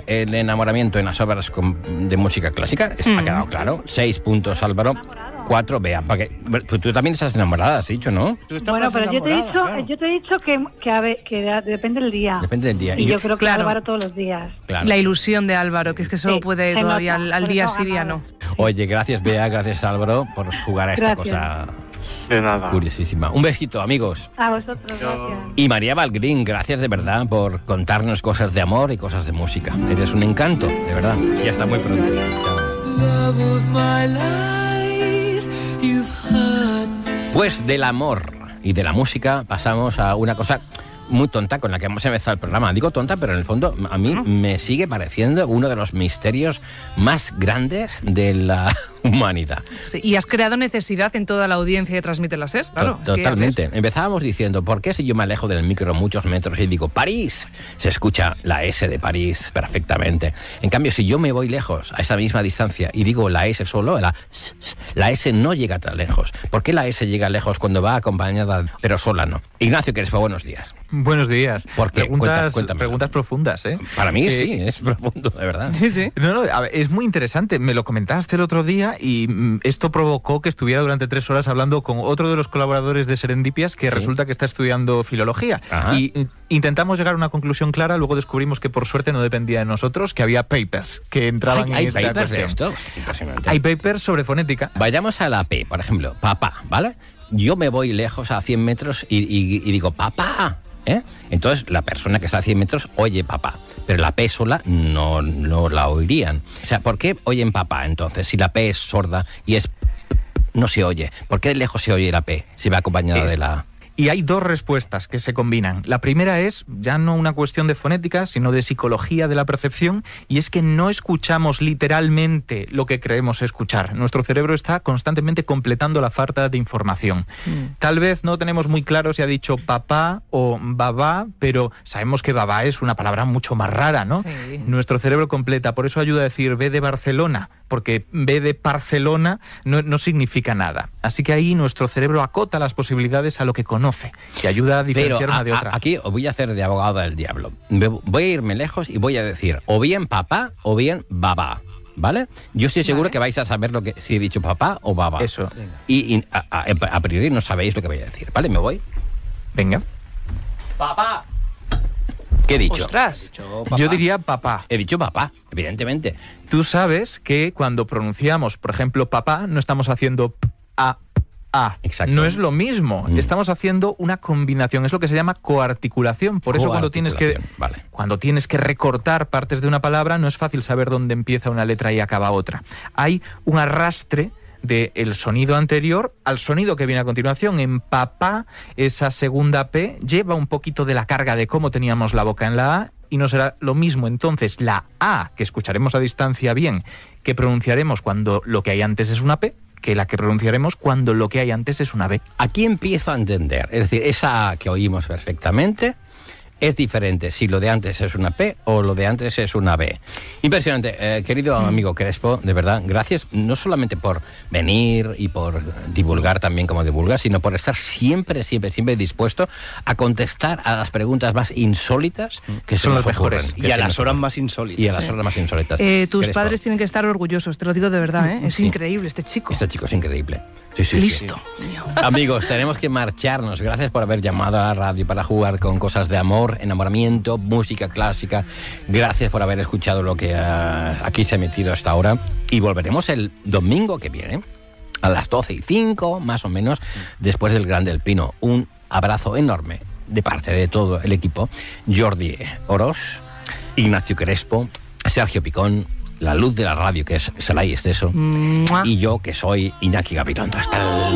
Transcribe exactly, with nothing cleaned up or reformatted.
el enamoramiento en las obras con, de música clásica. Mm. Ha quedado claro. Seis puntos, Álvaro. Cuatro, Bea. Porque, pues tú también estás enamorada, has dicho, ¿no? Bueno, pero yo te he dicho, claro. yo te he dicho que, que, a ver, que depende del día. Depende del día. Y, y yo, yo creo que claro. Álvaro todos los días. Claro. La ilusión de Álvaro, que es que solo sí, puede todavía al, al día sí, día no. Oye, gracias, Bea, gracias, Álvaro, por jugar a esta gracias. cosa... De nada. Curiosísima. Un besito, amigos. A vosotros, gracias. Y María Valgrín, gracias de verdad por contarnos cosas de amor y cosas de música. Eres un encanto, de verdad. Y hasta muy pronto. Chao. Pues del amor y de la música pasamos a una cosa muy tonta con la que hemos empezado el programa. Digo tonta, pero en el fondo a mí me sigue pareciendo uno de los misterios más grandes de la humanidad. Sí, y has creado necesidad en toda la audiencia de Transmite la SER, claro. To- totalmente. Que, Empezábamos diciendo, ¿por qué si yo me alejo del micro muchos metros y digo París? Se escucha la S de París perfectamente. En cambio, si yo me voy lejos, a esa misma distancia, y digo la S solo, la, la S no llega tan lejos. ¿Por qué la S llega lejos cuando va acompañada, pero sola no? Ignacio Crespo, buenos días. Buenos días. ¿Por qué? Preguntas, Cuéntame. preguntas profundas, ¿eh? Para mí eh, sí, es profundo, de verdad. Sí, sí. No, no, a ver, es muy interesante. Me lo comentaste el otro día y mm, esto provocó que estuviera durante tres horas hablando con otro de los colaboradores de Serendipias que ¿sí? resulta que está estudiando filología. Ajá. Y eh, intentamos llegar a una conclusión clara, luego descubrimos que por suerte no dependía de nosotros, que había papers que entraban ¿Hay, en hay esta papers cuestión. de esto? Hostia, impresionante. Hay papers sobre fonética. Vayamos a la P, por ejemplo, papá, ¿vale? Yo me voy lejos a cien metros y, y, y digo, papá, ¿eh? Entonces la persona que está a cien metros oye papá, pero la P sola no, no la oirían. O sea, ¿por qué oyen papá entonces? Si la P es sorda y es no se oye, ¿por qué de lejos se oye la P si va acompañada es... de la A? Y hay dos respuestas que se combinan. La primera es ya no una cuestión de fonética, sino de psicología de la percepción, y es que no escuchamos literalmente lo que creemos escuchar. Nuestro cerebro está constantemente completando la falta de información. Mm. Tal vez no tenemos muy claro si ha dicho papá o babá, pero sabemos que babá es una palabra mucho más rara, ¿no? Sí. Nuestro cerebro completa, por eso ayuda a decir B de Barcelona, porque B de Barcelona no, no significa nada. Así que ahí nuestro cerebro acota las posibilidades a lo que conoce. Que ayuda a diferenciar Pero a, una de otra. A, aquí os voy a hacer de abogado del diablo. Voy a irme lejos y voy a decir o bien papá o bien babá, ¿vale? Yo estoy seguro vale. que vais a saber lo que si he dicho papá o babá. Eso. Y, y a, a, a priori no sabéis lo que voy a decir, ¿vale? ¿Me voy? Venga. Papá. ¿Qué he dicho? ¡Ostras! He dicho papá. Yo diría papá. He dicho papá, evidentemente. Tú sabes que cuando pronunciamos, por ejemplo, papá, no estamos haciendo a Ah, exacto. No es lo mismo. Mm. Estamos haciendo una combinación. Es lo que se llama coarticulación. Por eso cuando tienes que vale. cuando tienes que recortar partes de una palabra no es fácil saber dónde empieza una letra y acaba otra. Hay un arrastre del sonido anterior al sonido que viene a continuación. En papá, esa segunda P lleva un poquito de la carga de cómo teníamos la boca en la A y no será lo mismo. Entonces, la A, que escucharemos a distancia bien, que pronunciaremos cuando lo que hay antes es una P, que la que pronunciaremos cuando lo que hay antes es una B. Aquí empiezo a entender, es decir, esa A que oímos perfectamente es diferente si lo de antes es una P o lo de antes es una B. Impresionante. Eh, querido mm. amigo Crespo, de verdad, gracias no solamente por venir y por divulgar también como divulgas, sino por estar siempre, siempre, siempre dispuesto a contestar a las preguntas más insólitas que son se las nos mejores. ocurren, Y a las horas más insólitas. Y a las sí. horas más insólitas. Eh, tus Crespo. padres tienen que estar orgullosos, te lo digo de verdad, ¿eh? Es sí. increíble este chico. Este chico es increíble. Sí, sí, Listo. Sí. Amigos, tenemos que marcharnos. Gracias por haber llamado a la radio para jugar con cosas de amor, enamoramiento, música clásica. Gracias por haber escuchado lo que uh, aquí se ha metido hasta ahora. Y volveremos el domingo que viene, a las doce y cinco, más o menos, después del Gran del Pino. Un abrazo enorme de parte de todo el equipo. Jordi Oroz, Ignacio Crespo, Sergio Picón, la luz de la radio, que es Salai Esteso, y yo, que soy Iñaki Gabilondo. Hasta el